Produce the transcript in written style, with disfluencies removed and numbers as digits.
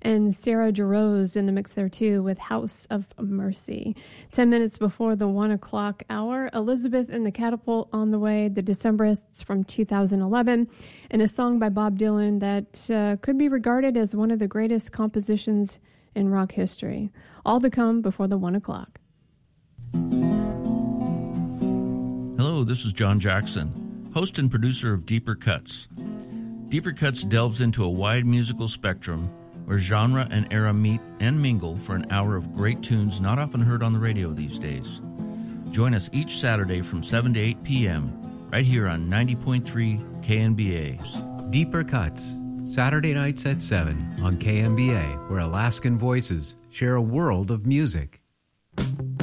And Sarah Jarosz in the mix there too with House of Mercy. 10 minutes before the 1 o'clock hour, Elizabeth and the Catapult on the way, the Decemberists from 2011, and a song by Bob Dylan that could be regarded as one of the greatest compositions in rock history. All to come before the 1 o'clock. Hello, this is John Jackson, host and producer of Deeper Cuts. Deeper Cuts delves into a wide musical spectrum where genre and era meet and mingle for an hour of great tunes not often heard on the radio these days. Join us each Saturday from 7 to 8 p.m. right here on 90.3 KNBA. Deeper Cuts, Saturday nights at 7 on KNBA, where Alaskan voices share a world of music.